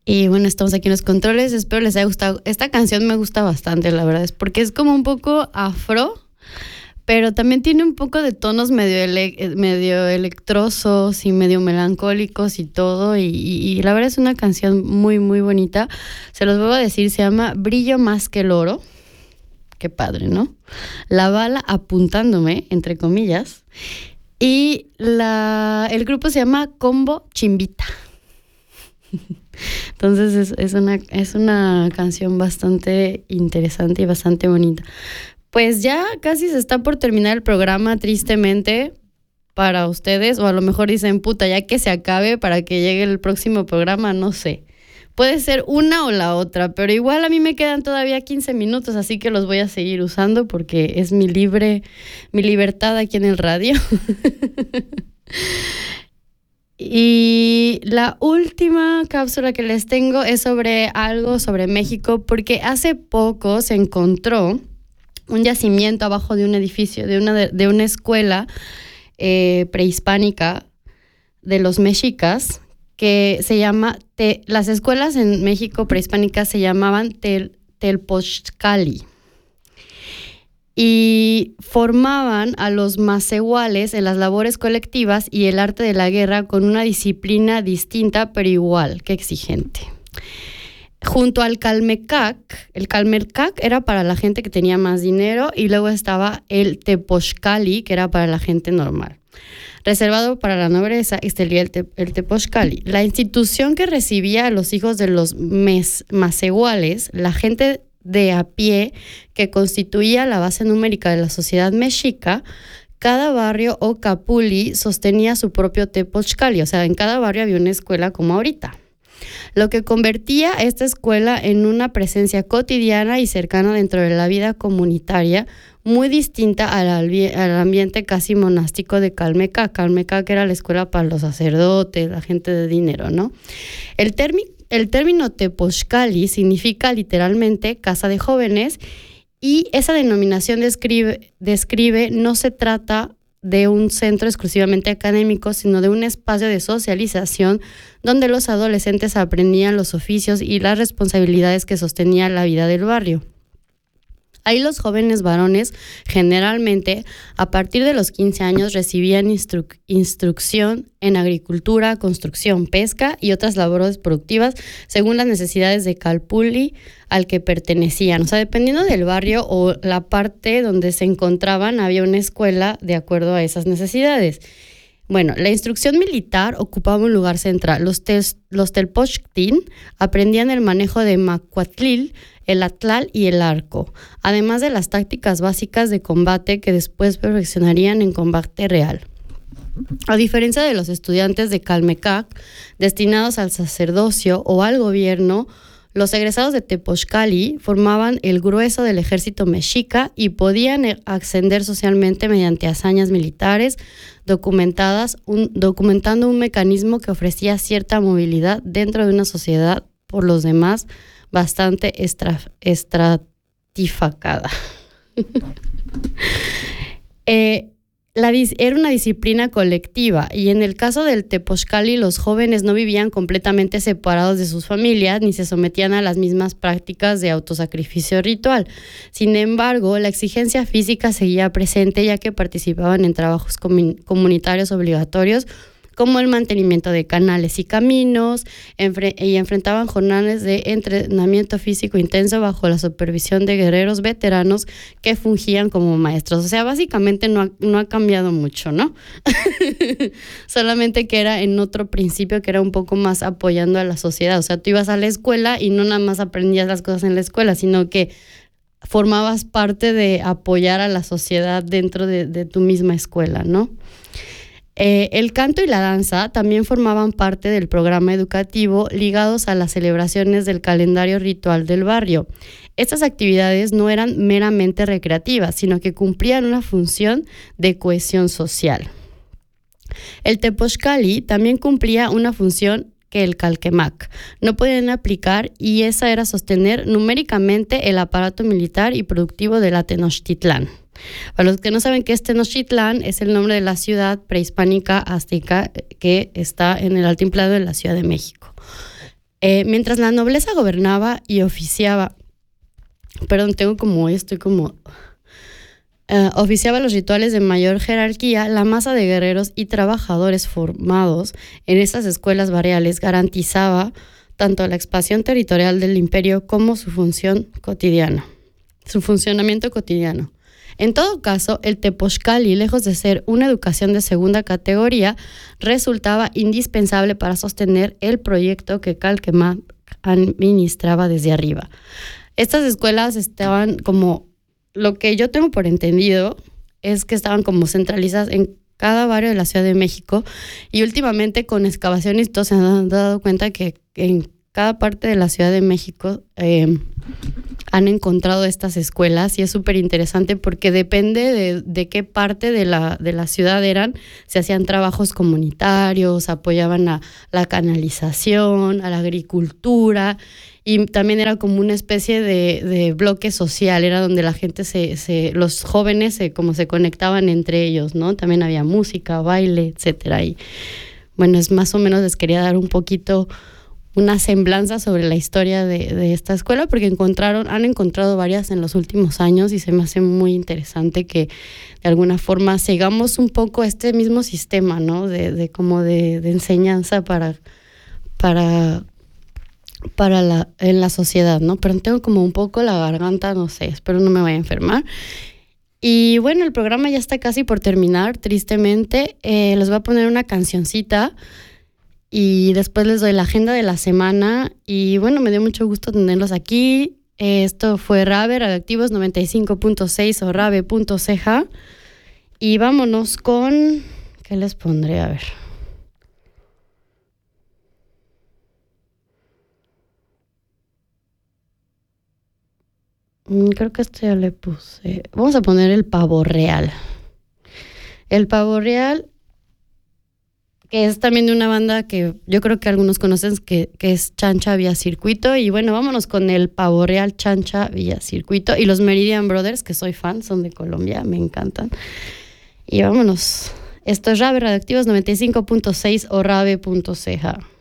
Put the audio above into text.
Y bueno, estamos aquí en los controles. Espero les haya gustado. Esta canción me gusta bastante, la verdad, es porque es como un poco afro, pero también tiene un poco de tonos medio electrosos y medio melancólicos y todo. Y la verdad es una canción muy, muy bonita. Se los voy a decir, se llama Brillo más que el oro. Qué padre, ¿no? La bala apuntándome, entre comillas. Y el grupo se llama Combo Chimbita. Entonces es una canción bastante interesante y bastante bonita. Pues ya casi se está por terminar el programa, tristemente, para ustedes. O a lo mejor dicen, puta, ya que se acabe para que llegue el próximo programa, no sé. Puede ser una o la otra, pero igual a mí me quedan todavía 15 minutos, así que los voy a seguir usando porque es mi libertad aquí en el radio. Y la última cápsula que les tengo es sobre México, porque hace poco se encontró un yacimiento abajo de un edificio, de una escuela prehispánica de los mexicas, que se llama, las escuelas en México prehispánicas se llamaban Telpochcali. Y formaban a los macehuales en las labores colectivas y el arte de la guerra con una disciplina distinta pero igual que exigente. Junto al Calmecac, el Calmecac era para la gente que tenía más dinero y luego estaba el Tepochcali, que era para la gente normal. Reservado para la nobleza estaría el Tepochcali. La institución que recibía a los hijos de los macehuales, la gente de a pie que constituía la base numérica de la sociedad mexica, cada barrio o capuli sostenía su propio Tepochcali, o sea, en cada barrio había una escuela como ahorita. Lo que convertía esta escuela en una presencia cotidiana y cercana dentro de la vida comunitaria, muy distinta al ambiente casi monástico de Calmecac. Calmecac era la escuela para los sacerdotes, la gente de dinero, ¿no? El término Tepochcali significa literalmente casa de jóvenes y esa denominación describe no se trata de un centro exclusivamente académico, sino de un espacio de socialización donde los adolescentes aprendían los oficios y las responsabilidades que sostenían la vida del barrio. Ahí los jóvenes varones, generalmente, a partir de los 15 años, recibían instrucción en agricultura, construcción, pesca y otras labores productivas según las necesidades de Calpulli al que pertenecían. O sea, dependiendo del barrio o la parte donde se encontraban, había una escuela de acuerdo a esas necesidades. Bueno, la instrucción militar ocupaba un lugar central. Los telpochtin aprendían el manejo de macuatlil, el atlal y el arco, además de las tácticas básicas de combate que después perfeccionarían en combate real. A diferencia de los estudiantes de Calmecac, destinados al sacerdocio o al gobierno, los egresados de Tepochcali formaban el grueso del ejército mexica y podían ascender socialmente mediante hazañas militares documentando un mecanismo que ofrecía cierta movilidad dentro de una sociedad por los demás bastante estratificada. Era una disciplina colectiva y en el caso del Tepochcali los jóvenes no vivían completamente separados de sus familias ni se sometían a las mismas prácticas de autosacrificio ritual. Sin embargo, la exigencia física seguía presente ya que participaban en trabajos comunitarios obligatorios como el mantenimiento de canales y caminos, y enfrentaban jornadas de entrenamiento físico intenso bajo la supervisión de guerreros veteranos que fungían como maestros. O sea, básicamente no ha cambiado mucho, ¿no? Solamente que era en otro principio que era un poco más apoyando a la sociedad. O sea, tú ibas a la escuela y no nada más aprendías las cosas en la escuela, sino que formabas parte de apoyar a la sociedad dentro de tu misma escuela, ¿no? El canto y la danza también formaban parte del programa educativo ligados a las celebraciones del calendario ritual del barrio. Estas actividades no eran meramente recreativas, sino que cumplían una función de cohesión social. El Tepochcali también cumplía una función que el Calquemac no podían aplicar y esa era sostener numéricamente el aparato militar y productivo de la Tenochtitlán. Para los que no saben qué es Tenochtitlán, es el nombre de la ciudad prehispánica azteca que está en el altiplano de la Ciudad de México. Mientras la nobleza gobernaba y oficiaba, perdón, oficiaba los rituales de mayor jerarquía, la masa de guerreros y trabajadores formados en estas escuelas barriales garantizaba tanto la expansión territorial del imperio como su funcionamiento cotidiano. En todo caso, el Tepochcali, lejos de ser una educación de segunda categoría, resultaba indispensable para sostener el proyecto que Calkemach administraba desde arriba. Estas escuelas estaban como, lo que yo tengo por entendido, es que estaban como centralizadas en cada barrio de la Ciudad de México, y últimamente con excavaciones todos se han dado cuenta que en cada parte de la Ciudad de México han encontrado estas escuelas, y es súper interesante porque depende de qué parte de la ciudad eran, se hacían trabajos comunitarios, apoyaban a la canalización, a la agricultura, y también era como una especie de bloque social, era donde la gente los jóvenes como se conectaban entre ellos, ¿no? También había música, baile, etcétera. Y bueno, es más o menos, les quería dar un poquito una semblanza sobre la historia de esta escuela, porque han encontrado varias en los últimos años, y se me hace muy interesante que de alguna forma sigamos un poco este mismo sistema, ¿no? De enseñanza en la sociedad, ¿no? Pero tengo como un poco la garganta, no sé, espero no me vaya a enfermar. Y bueno, el programa ya está casi por terminar, tristemente. Les voy a poner una cancioncita y después les doy la agenda de la semana. Y bueno, me dio mucho gusto tenerlos aquí. Esto fue Rave, Radioactivos 95.6 o rave.ch. Y vámonos con... ¿Qué les pondré? A ver. Creo que esto ya le puse. Vamos a poner el Pavo Real. El Pavo Real, que es también de una banda que yo creo que algunos conocen, que es Chancha Vía Circuito. Y bueno, vámonos con el Pavo Real, Chancha Vía Circuito. Y los Meridian Brothers, que soy fan, son de Colombia, me encantan. Y vámonos. Esto es Rave, Radioactivos 95.6 o rave.ch.